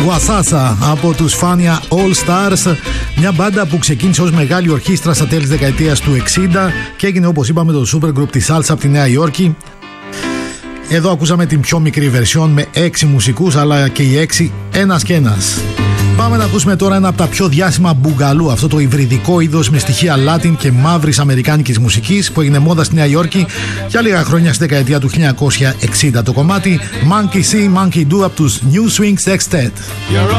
Wasasa από τους Fania All Stars, μια μπάντα που ξεκίνησε ως μεγάλη ορχήστρα στα τέλη της δεκαετίας του 60 και έγινε, όπως είπαμε, το super group της Salsa από τη Νέα Υόρκη. Εδώ ακούσαμε την πιο μικρή version με 6 μουσικούς, αλλά και οι 6 ένας και ένας. Πάμε να ακούσουμε τώρα ένα από τα πιο διάσημα μπουγκαλού, αυτό το υβριδικό είδος με στοιχεία Latin και μαύρης αμερικάνικης μουσικής που έγινε μόδα στη Νέα Υόρκη για λίγα χρόνια στη δεκαετία του 1960. Το κομμάτι Monkey See, Monkey Do από τους New Swing Sextet.